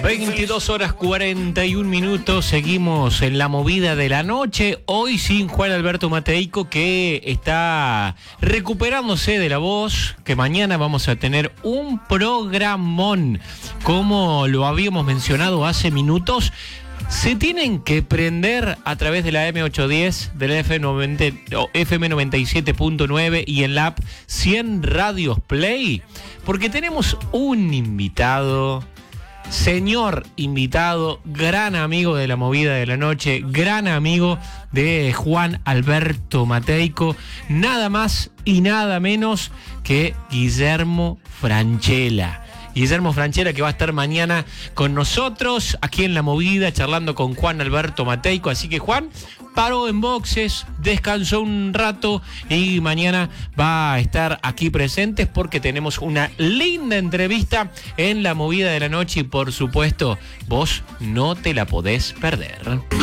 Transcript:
22 horas 41 minutos, seguimos en la movida de la noche, hoy sin Juan Alberto Mateico, que está recuperándose de la voz, que mañana vamos a tener un programón, como lo habíamos mencionado hace minutos. Se tienen que prender a través de la M810, de la FM 97.9 y en la app 100 Radios Play, porque tenemos un invitado, señor invitado, gran amigo de la movida de la noche, gran amigo de Juan Alberto Mateico, nada más y nada menos que Guillermo Francella. Guillermo Francella, que va a estar mañana con nosotros aquí en La Movida charlando con Juan Alberto Mateico. Así que Juan paró en boxes, descansó un rato y mañana va a estar aquí presentes porque tenemos una linda entrevista en La Movida de la Noche y por supuesto vos no te la podés perder.